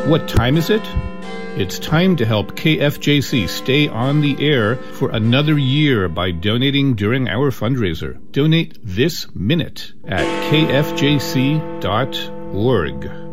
What time is it? It's time to help KFJC stay on the air for another year by donating during our fundraiser. Donate this minute at kfjc.org.